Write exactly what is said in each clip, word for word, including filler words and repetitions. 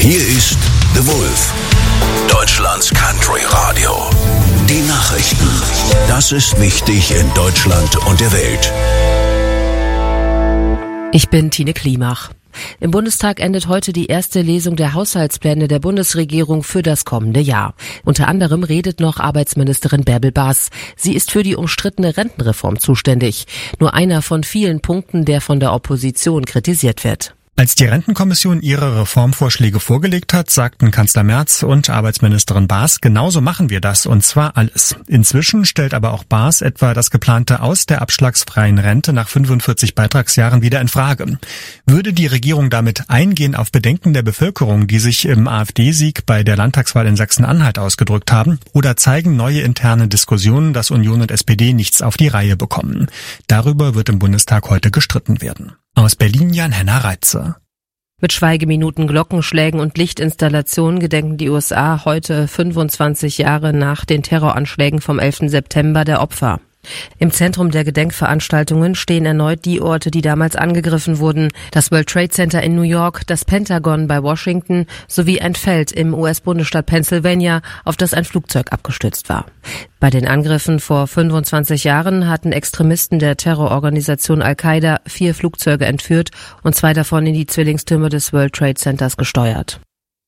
Hier ist The Wolf, Deutschlands Country Radio. Die Nachrichten. Das ist wichtig in Deutschland und der Welt. Ich bin Tine Klimach. Im Bundestag endet heute die erste Lesung der Haushaltspläne der Bundesregierung für das kommende Jahr. Unter anderem redet noch Arbeitsministerin Bärbel Baas. Sie ist für die umstrittene Rentenreform zuständig. Nur einer von vielen Punkten, der von der Opposition kritisiert wird. Als die Rentenkommission ihre Reformvorschläge vorgelegt hat, sagten Kanzler Merz und Arbeitsministerin Baas, genauso machen wir das, und zwar alles. Inzwischen stellt aber auch Baas etwa das geplante Aus der abschlagsfreien Rente nach fünfundvierzig Beitragsjahren wieder in Frage. Würde die Regierung damit eingehen auf Bedenken der Bevölkerung, die sich im AfD-Sieg bei der Landtagswahl in Sachsen-Anhalt ausgedrückt haben, oder zeigen neue interne Diskussionen, dass Union und S P D nichts auf die Reihe bekommen? Darüber wird im Bundestag heute gestritten werden. Aus Berlin Jan-Henner Reitze. Mit Schweigeminuten, Glockenschlägen und Lichtinstallationen gedenken die U S A heute fünfundzwanzig Jahre nach den Terroranschlägen vom elften September der Opfer. Im Zentrum der Gedenkveranstaltungen stehen erneut die Orte, die damals angegriffen wurden. Das World Trade Center in New York, das Pentagon bei Washington sowie ein Feld im U S-Bundesstaat Pennsylvania, auf das ein Flugzeug abgestürzt war. Bei den Angriffen vor fünfundzwanzig Jahren hatten Extremisten der Terrororganisation Al-Qaida vier Flugzeuge entführt und zwei davon in die Zwillingstürme des World Trade Centers gesteuert.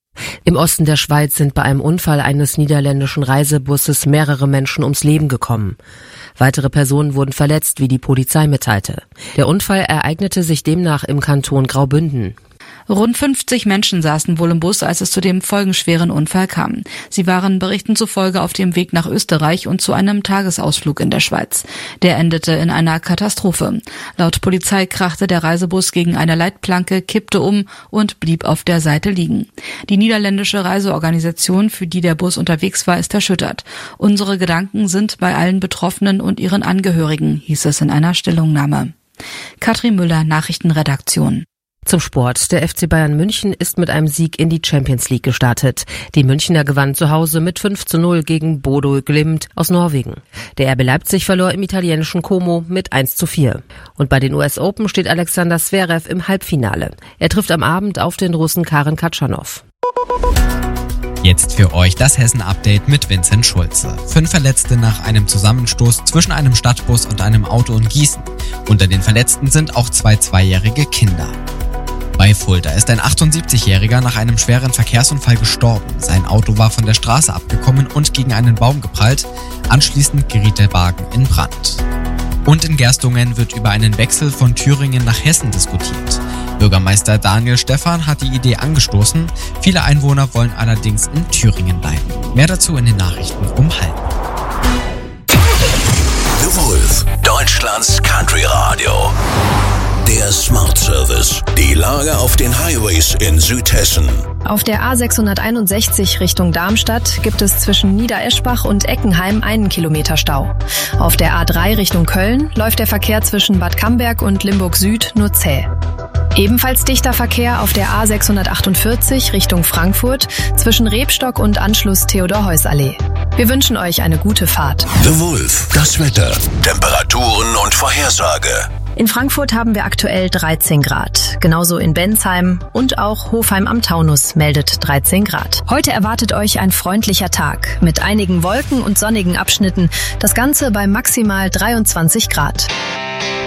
Im Osten der Schweiz sind bei einem Unfall eines niederländischen Reisebusses mehrere Menschen ums Leben gekommen. Weitere Personen wurden verletzt, wie die Polizei mitteilte. Der Unfall ereignete sich demnach im Kanton Graubünden. Rund fünfzig Menschen saßen wohl im Bus, als es zu dem folgenschweren Unfall kam. Sie waren Berichten zufolge auf dem Weg nach Österreich und zu einem Tagesausflug in der Schweiz. Der endete in einer Katastrophe. Laut Polizei krachte der Reisebus gegen eine Leitplanke, kippte um und blieb auf der Seite liegen. Die niederländische Reiseorganisation, für die der Bus unterwegs war, ist erschüttert. Unsere Gedanken sind bei allen Betroffenen und ihren Angehörigen, hieß es in einer Stellungnahme. Katrin Müller, Nachrichtenredaktion. Zum Sport. Der F C Bayern München ist mit einem Sieg in die Champions League gestartet. Die Münchner gewannen zu Hause mit fünf zu null gegen Bodø Glimt aus Norwegen. Der R B Leipzig verlor im italienischen Como mit eins zu vier. Und bei den U S Open steht Alexander Zverev im Halbfinale. Er trifft am Abend auf den Russen Karen Khachanov. Jetzt für euch das Hessen-Update mit Vincent Schulze. Fünf Verletzte nach einem Zusammenstoß zwischen einem Stadtbus und einem Auto in Gießen. Unter den Verletzten sind auch zwei zweijährige Kinder. Bei Fulda ist ein achtundsiebzigjähriger nach einem schweren Verkehrsunfall gestorben. Sein Auto war von der Straße abgekommen und gegen einen Baum geprallt. Anschließend geriet der Wagen in Brand. Und in Gerstungen wird über einen Wechsel von Thüringen nach Hessen diskutiert. Bürgermeister Daniel Stephan hat die Idee angestoßen. Viele Einwohner wollen allerdings in Thüringen bleiben. Mehr dazu in den Nachrichten um halb. The Wolf, Deutschlands Country Radio. Der Smart Service. Die Lage auf den Highways in Südhessen. Auf der A sechshunderteinundsechzig Richtung Darmstadt gibt es zwischen Niedereschbach und Eckenheim einen Kilometer Stau. Auf der A drei Richtung Köln läuft der Verkehr zwischen Bad Camberg und Limburg Süd nur zäh. Ebenfalls dichter Verkehr auf der A sechshundertachtundvierzig Richtung Frankfurt zwischen Rebstock und Anschluss Theodor-Heuss-Allee. Wir wünschen euch eine gute Fahrt. The Wolf, das Wetter, Temperaturen und Vorhersage. In Frankfurt haben wir aktuell dreizehn Grad. Genauso in Bensheim und auch Hofheim am Taunus meldet dreizehn Grad. Heute erwartet euch ein freundlicher Tag mit einigen Wolken und sonnigen Abschnitten. Das Ganze bei maximal dreiundzwanzig Grad.